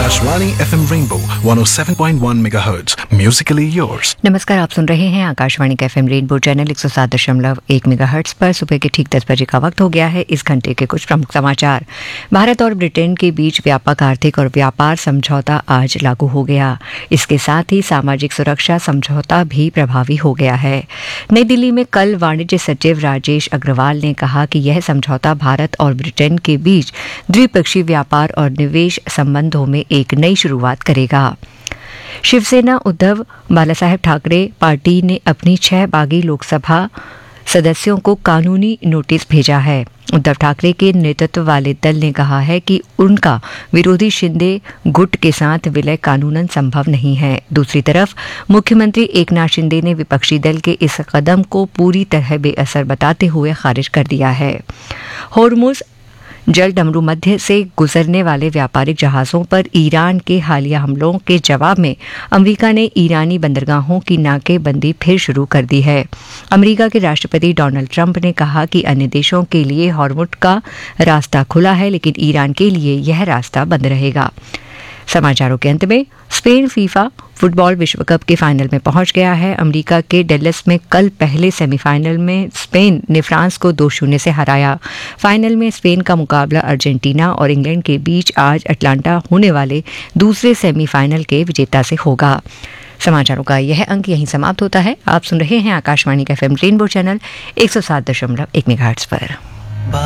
Akashvani FM Rainbow 107.1 MHz. Musically yours. नमस्कार, आप सुन रहे हैं आकाशवाणी का FM रेनबो चैनल 107.1 मेगाहर्ट्ज पर। सुबह के ठीक 10 बजे का वक्त हो गया है। इस घंटे के कुछ प्रमुख समाचार। भारत और ब्रिटेन के बीच व्यापक आर्थिक और व्यापार समझौता आज लागू हो गया। इसके साथ ही सामाजिक सुरक्षा समझौता भी प्रभावी हो गया है। नई दिल्ली में कल वाणिज्य सचिव राजेश अग्रवाल ने कहा कि यह समझौता भारत और ब्रिटेन के बीच द्विपक्षीय व्यापार और निवेश संबंधों में एक नई शुरुआत करेगा। शिवसेना उद्धव बालासाहेब ठाकरे पार्टी ने अपनी 6 बागी लोकसभा सदस्यों को कानूनी नोटिस भेजा है। उद्धव ठाकरे के नेतृत्व वाले दल ने कहा है कि उनका विरोधी शिंदे गुट के साथ विलय कानूनन संभव नहीं है। दूसरी तरफ मुख्यमंत्री एकनाथ शिंदे ने विपक्षी दल के इस कदम को पूरी तरह बेअसर बताते हुए खारिज कर दिया है। होर्मुज जल डमरू मध्य से गुजरने वाले व्यापारिक जहाज़ों पर ईरान के हालिया हमलों के जवाब में अमेरिका ने ईरानी बंदरगाहों की नाकेबंदी फिर शुरू कर दी है। अमेरिका के राष्ट्रपति डोनाल्ड ट्रंप ने कहा कि अन्य देशों के लिए हॉर्मुज का रास्ता खुला है, लेकिन ईरान के लिए यह रास्ता बंद रहेगा। समाचारों के अंत में स्पेन फीफा फुटबॉल विश्व कप के फाइनल में पहुंच गया है। अमेरिका के डल्लस में कल पहले सेमीफाइनल में स्पेन ने फ्रांस को 2-0 से हराया। फाइनल में स्पेन का मुकाबला अर्जेंटीना और इंग्लैंड के बीच आज अटलांटा होने वाले दूसरे सेमीफाइनल के विजेता से होगा। समाचारों का यह अंक यहीं समाप्त होता है। आप सुन रहे हैं आकाशवाणी का FM रेनबो चैनल 107.1 मेगाहर्ट्ज पर।